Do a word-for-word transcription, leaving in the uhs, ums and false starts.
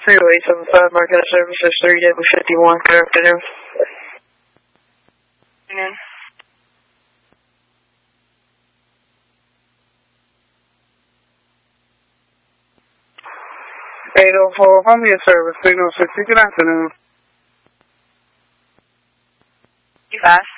three oh eight seven five, Market Services, thirty W fifty-one. Good afternoon. Afternoon. eight oh four, Premier Service, Signal sixty. Good afternoon. You fast?